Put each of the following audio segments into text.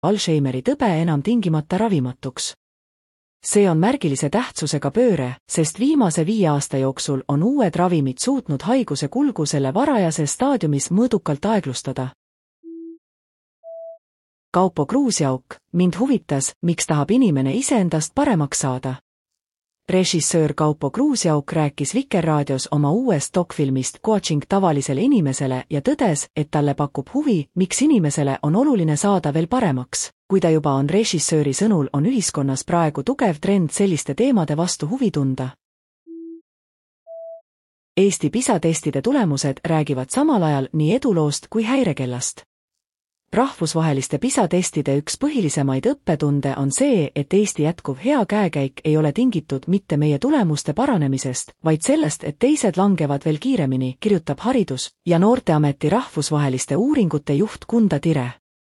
Alzheimeri tõbe enam tingimata ravimatuks. See on märgilise tähtsusega pööre, sest viimase 5 aasta jooksul on uued ravimid suutnud haiguse kulgu selle varajases staadiumis mõõdukalt aeglustada. Kaupo Kruusjauk, mind huvitas, miks tahab inimene iseendast paremaks saada. Režissöör Kaupo Kruusjauk rääkis Vikerraadios oma uuest dokfilmist Coaching tavalisele inimesele ja tõdes, et talle pakub huvi, miks inimesele on oluline saada veel paremaks. Kui ta juba on režissööri sõnul, on ühiskonnas praegu tugev trend selliste teemade vastu huvi tunda. Eesti PISA-testide tulemused räägivad samal ajal nii eduloost kui häirekellast. Rahvusvaheliste PISA-testide üks põhilisemaid õppetunde on see, et Eesti jätkuv hea käekäik ei ole tingitud mitte meie tulemuste paranemisest, vaid sellest, et teised langevad veel kiiremini, kirjutab Haridus- ja Noorteameti rahvusvaheliste uuringute juht Kunda Tire.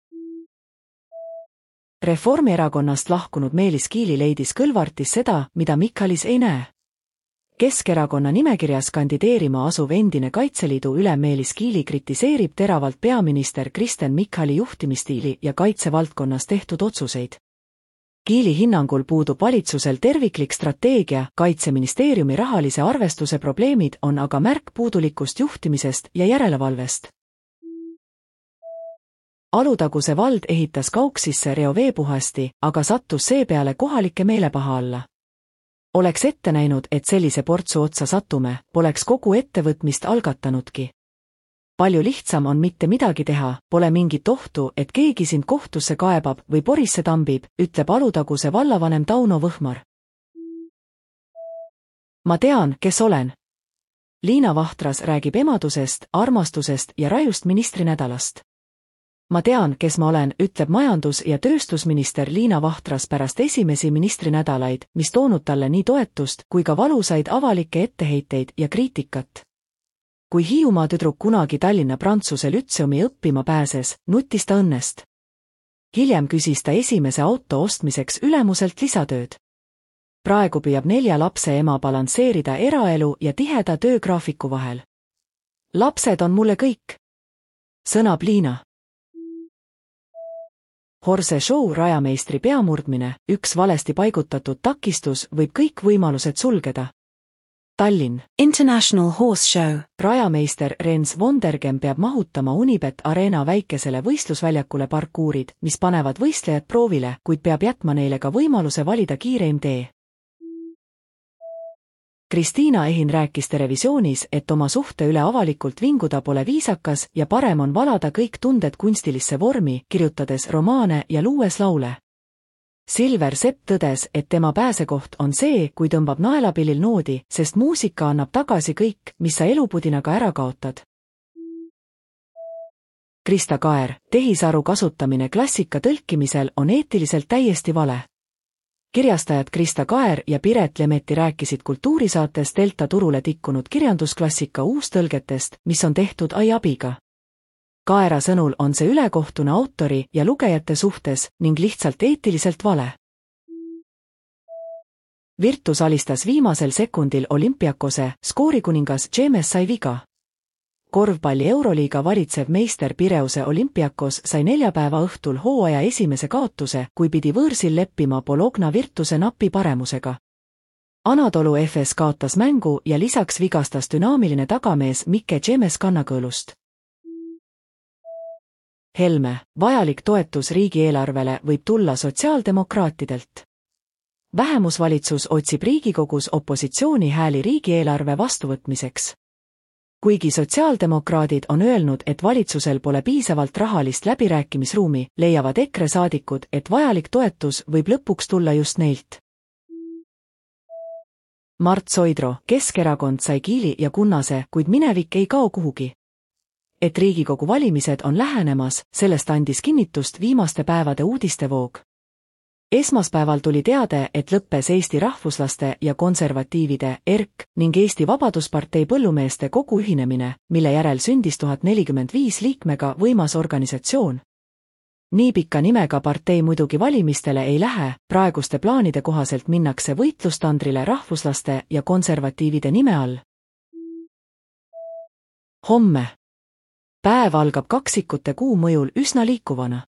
Reformierakonnast lahkunud Meelis Kiili leidis Kõlvartis seda, mida Michalis ei näe. Keskerakonna nimekirjas kandideerima asuv endine Kaitseliidu ülem Meelis Kiili kritiseerib teravalt peaminister Kristen Michali juhtimisstiili ja kaitsevaldkonnas tehtud otsuseid. Kiili hinnangul puudub valitsusel terviklik strateegia, Kaitseministeeriumi rahalise arvestuse probleemid on aga märk puudulikust juhtimisest ja järelevalvest. Alutaguse vald ehitas Kauksisse reoveepuhasti, aga sattus seepeale kohalike meelepaha alla. Oleks ette näinud, et sellise portsu otsa satume, poleks kogu ettevõtmist algatanudki. Palju lihtsam on mitte midagi teha, pole mingit ohtu, et keegi sind kohtusse kaebab või porisse tambib, ütleb Alutaguse vallavanem Tauno Võhmar. Ma tean, kes olen. Liina Vahtras räägib emadusest, armastusest ja rajust ministrinädalast. Ma tean, kes ma olen, ütleb majandus- ja tööstusminister Liina Vahtras pärast esimesi ministrinädalaid, mis toonud talle nii toetust kui ka valusaid avalikke etteheiteid ja kriitikat. Kui Hiiumaa tüdruk kunagi Tallinna Prantsuse lütseumi õppima pääses, nutis ta õnnest. Hiljem küsis ta esimese auto ostmiseks ülemuselt lisatööd. Praegu püüab 4 lapse ema balansseerida eraelu ja tiheda töögraafiku vahel. Lapsed on mulle kõik, sõnab Liina. Horse Show rajameistri peamurdmine, üks valesti paigutatud takistus võib kõik võimalused sulgeda. Tallinn. International Horse Show. Rajameister Rens Vondergem peab mahutama Unibet Arena väikesele võistlusväljakule parkuurid, mis panevad võistlejad proovile, kuid peab jätma neile ka võimaluse valida kiireim tee. Kristiina Ehin rääkis Terevisioonis, et oma suhte üle avalikult vinguda pole viisakas ja parem on valada kõik tunded kunstilisse vormi, kirjutades romaane ja luues laule. Silver Sepp tõdes, et tema pääsekoht on see, kui tõmbab naelapillil noodi, sest muusika annab tagasi kõik, mis sa elupudinaga ära kaotad. Krista Kaer, tehisaru kasutamine klassika tõlkimisel on eetiliselt täiesti vale. Kirjastajad Krista Kaer ja Piret Lemetti rääkisid kultuurisaates Delta turule tikkunud kirjandusklassika uustõlgetest, mis on tehtud AI abiga. Kaera sõnul on see ülekohtune autori ja lugejate suhtes ning lihtsalt eetiliselt vale. Virtus alistas viimasel sekundil Olympiakose, skoorikuningas James sai viga. Korvpalli Euroliiga valitsev meister Pireuse Olympiakos sai neljapäeva õhtul hooaja esimese kaotuse, kui pidi võõrsil leppima Bologna Virtuse napi paremusega. Anadolu FS kaotas mängu ja lisaks vigastas dünaamiline tagamees Mike James kannakõõlust. Helme, vajalik toetus riigieelarvele võib tulla sotsiaaldemokraatidelt. Vähemusvalitsus otsib Riigikogus opositsiooni hääli riigieelarve vastuvõtmiseks. Kuigi sotsiaaldemokraadid on öelnud, et valitsusel pole piisavalt rahalist läbirääkimisruumi, leiavad EKRE saadikud, et vajalik toetus võib lõpuks tulla just neilt. Mart Soidro, Keskerakond sai Kiili ja Kunnase, kuid minevik ei kao kuhugi. Et Riigikogu valimised on lähenemas, sellest andis kinnitust viimaste päevade uudistevoog. Esmaspäeval tuli teade, et lõppes Eesti rahvuslaste ja konservatiivide ERK ning Eesti Vabaduspartei põllumeeste kogu ühinemine, mille järel sündis 1045 liikmega võimas organisatsioon. Nii pika nimega partei muidugi valimistele ei lähe, praeguste plaanide kohaselt minnakse võitlustandrile rahvuslaste ja konservatiivide nime all. Homme. Päev algab kaksikute kuu mõjul üsna liikuvana.